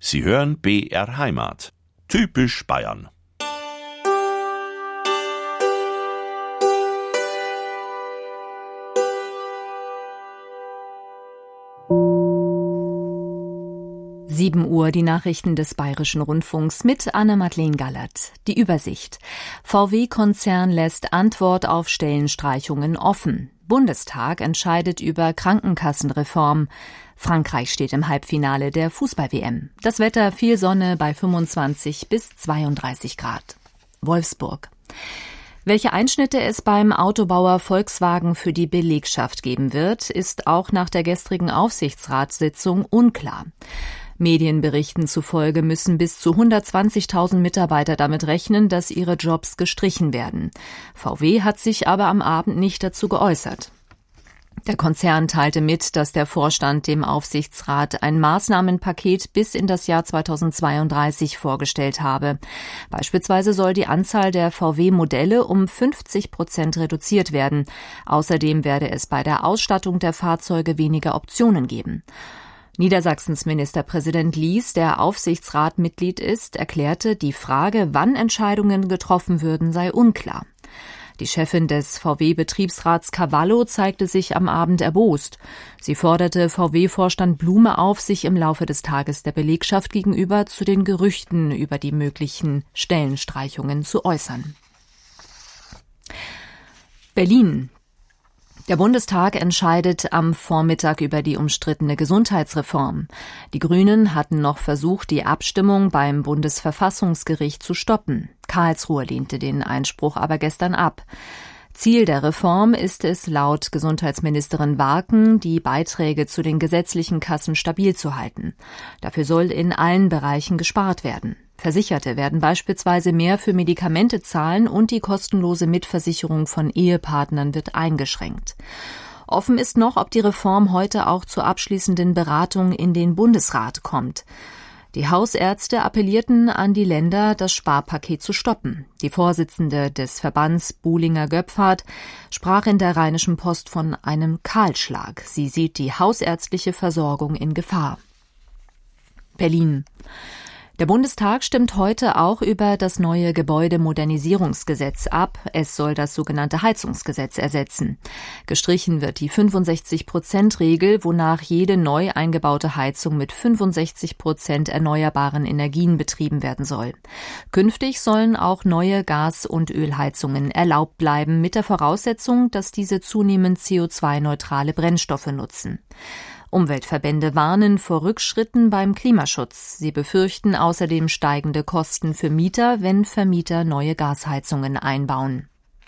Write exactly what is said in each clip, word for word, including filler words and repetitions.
Sie hören B R Heimat. Typisch Bayern. sieben Uhr, die Nachrichten des Bayerischen Rundfunks mit Anne-Madeleine Gallert. Die Übersicht. V W-Konzern lässt Antwort auf Stellenstreichungen offen. Bundestag entscheidet über Krankenkassenreform. Frankreich steht im Halbfinale der Fußball-W M. Das Wetter, viel Sonne bei fünfundzwanzig bis zweiunddreißig Grad. Wolfsburg. Welche Einschnitte es beim Autobauer Volkswagen für die Belegschaft geben wird, ist auch nach der gestrigen Aufsichtsratssitzung unklar. Medienberichten zufolge müssen bis zu hundertzwanzigtausend Mitarbeiter damit rechnen, dass ihre Jobs gestrichen werden. V W hat sich aber am Abend nicht dazu geäußert. Der Konzern teilte mit, dass der Vorstand dem Aufsichtsrat ein Maßnahmenpaket bis in das Jahr zweitausendzweiunddreißig vorgestellt habe. Beispielsweise soll die Anzahl der V W-Modelle um fünfzig Prozent reduziert werden. Außerdem werde es bei der Ausstattung der Fahrzeuge weniger Optionen geben. Niedersachsens Ministerpräsident Lies, der Aufsichtsratmitglied ist, erklärte, die Frage, wann Entscheidungen getroffen würden, sei unklar. Die Chefin des V W-Betriebsrats Cavallo zeigte sich am Abend erbost. Sie forderte V W-Vorstand Blume auf, sich im Laufe des Tages der Belegschaft gegenüber zu den Gerüchten über die möglichen Stellenstreichungen zu äußern. Berlin. Der Bundestag entscheidet am Vormittag über die umstrittene Gesundheitsreform. Die Grünen hatten noch versucht, die Abstimmung beim Bundesverfassungsgericht zu stoppen. Karlsruhe lehnte den Einspruch aber gestern ab. Ziel der Reform ist es, laut Gesundheitsministerin Warken, die Beiträge zu den gesetzlichen Kassen stabil zu halten. Dafür soll in allen Bereichen gespart werden. Versicherte werden beispielsweise mehr für Medikamente zahlen und die kostenlose Mitversicherung von Ehepartnern wird eingeschränkt. Offen ist noch, ob die Reform heute auch zur abschließenden Beratung in den Bundesrat kommt. Die Hausärzte appellierten an die Länder, das Sparpaket zu stoppen. Die Vorsitzende des Verbands Buhlinger-Göpfert sprach in der Rheinischen Post von einem Kahlschlag. Sie sieht die hausärztliche Versorgung in Gefahr. Berlin. Der Bundestag stimmt heute auch über das neue Gebäudemodernisierungsgesetz ab. Es soll das sogenannte Heizungsgesetz ersetzen. Gestrichen wird die fünfundsechzig Prozent Regel, wonach jede neu eingebaute Heizung mit fünfundsechzig Prozent erneuerbaren Energien betrieben werden soll. Künftig sollen auch neue Gas- und Ölheizungen erlaubt bleiben, mit der Voraussetzung, dass diese zunehmend C O zwei neutrale Brennstoffe nutzen. Umweltverbände warnen vor Rückschritten beim Klimaschutz. Sie befürchten außerdem steigende Kosten für Mieter, wenn Vermieter neue Gasheizungen einbauen.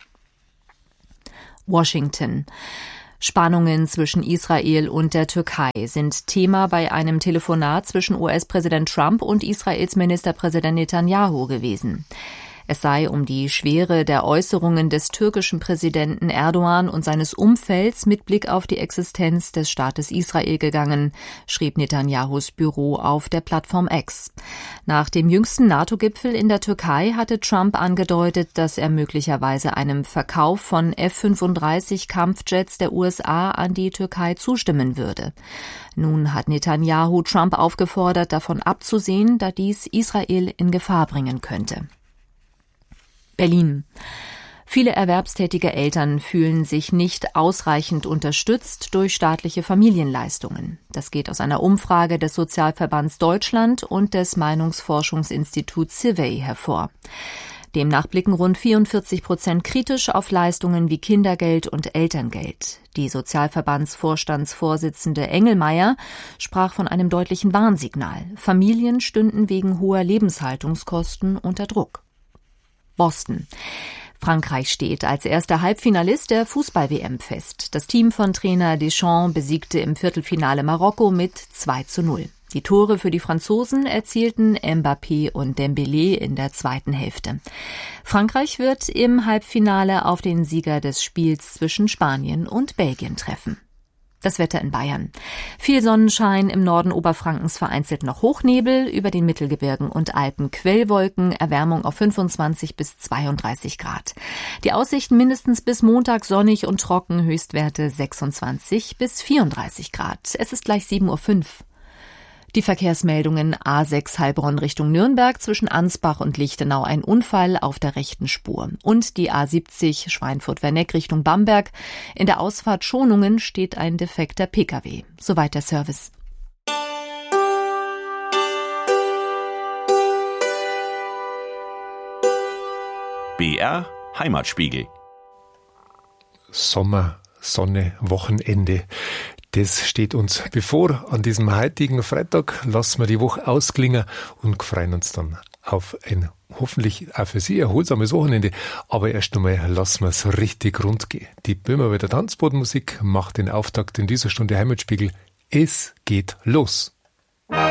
Washington. Spannungen zwischen Israel und der Türkei sind Thema bei einem Telefonat zwischen U S-Präsident Trump und Israels Ministerpräsident Netanyahu gewesen. Es sei um die Schwere der Äußerungen des türkischen Präsidenten Erdogan und seines Umfelds mit Blick auf die Existenz des Staates Israel gegangen, schrieb Netanyahus Büro auf der Plattform X. Nach dem jüngsten NATO-Gipfel in der Türkei hatte Trump angedeutet, dass er möglicherweise einem Verkauf von F fünfunddreißig Kampfjets der U S A an die Türkei zustimmen würde. Nun hat Netanyahu Trump aufgefordert, davon abzusehen, da dies Israel in Gefahr bringen könnte. Berlin. Viele erwerbstätige Eltern fühlen sich nicht ausreichend unterstützt durch staatliche Familienleistungen. Das geht aus einer Umfrage des Sozialverbands Deutschland und des Meinungsforschungsinstituts Civey hervor. Demnach blicken rund vierundvierzig Prozent kritisch auf Leistungen wie Kindergeld und Elterngeld. Die Sozialverbandsvorstandsvorsitzende Engelmeier sprach von einem deutlichen Warnsignal. Familien stünden wegen hoher Lebenshaltungskosten unter Druck. Boston. Frankreich steht als erster Halbfinalist der Fußball-W M fest. Das Team von Trainer Deschamps besiegte im Viertelfinale Marokko mit zwei zu null. Die Tore für die Franzosen erzielten Mbappé und Dembélé in der zweiten Hälfte. Frankreich wird im Halbfinale auf den Sieger des Spiels zwischen Spanien und Belgien treffen. Das Wetter in Bayern. Viel Sonnenschein, im Norden Oberfrankens vereinzelt noch Hochnebel, über den Mittelgebirgen und Alpen Quellwolken, Erwärmung auf fünfundzwanzig bis zweiunddreißig Grad. Die Aussichten mindestens bis Montag sonnig und trocken, Höchstwerte sechsundzwanzig bis vierunddreißig Grad. Es ist gleich sieben Uhr fünf. Die Verkehrsmeldungen: A sechs Heilbronn Richtung Nürnberg, zwischen Ansbach und Lichtenau ein Unfall auf der rechten Spur. Und die A siebzig Schweinfurt-Werneck Richtung Bamberg. In der Ausfahrt Schonungen steht ein defekter Pkw. Soweit der Service. B R Heimatspiegel. Sommer, Sonne, Wochenende. Das steht uns bevor. An diesem heutigen Freitag lassen wir die Woche ausklingen und freuen uns dann auf ein hoffentlich auch für Sie erholsames Wochenende. Aber erst einmal lassen wir es richtig rund gehen. Die Böhmerwälder Tanzbodenmusik macht den Auftakt in dieser Stunde Heimatspiegel. Es geht los.